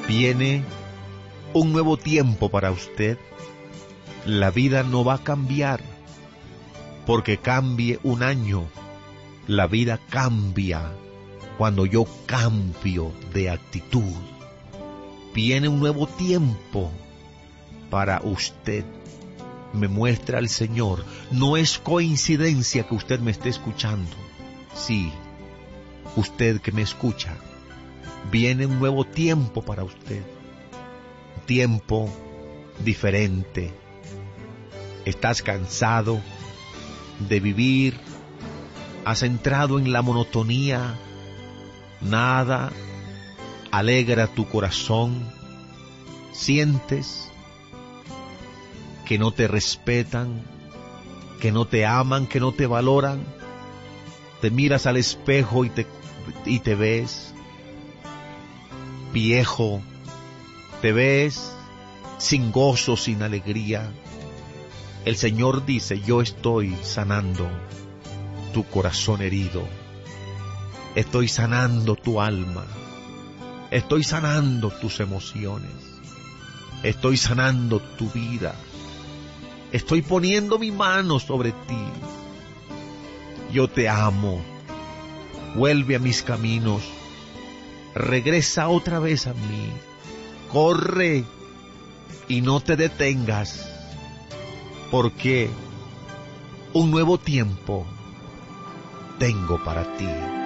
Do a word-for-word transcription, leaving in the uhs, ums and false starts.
Viene un nuevo tiempo para usted. La vida no va a cambiar porque cambie un año. La vida cambia cuando yo cambio de actitud. Viene un nuevo tiempo para usted. Me muestra el Señor. No es coincidencia que usted me esté escuchando. Sí, usted que me escucha, viene un nuevo tiempo para usted. Un tiempo diferente. Estás cansado de vivir. Has entrado en la monotonía. Nada alegra tu corazón. Sientes que no te respetan, que no te aman, que no te valoran. Te miras al espejo y te, y te ves viejo, te ves sin gozo, sin alegría. El Señor dice: yo estoy sanando tu corazón herido, estoy sanando tu alma, estoy sanando tus emociones, estoy sanando tu vida, estoy poniendo mi mano sobre ti. Yo te amo. Vuelve a mis caminos. Regresa otra vez a mí. Corre y no te detengas, porque un nuevo tiempo tengo para ti.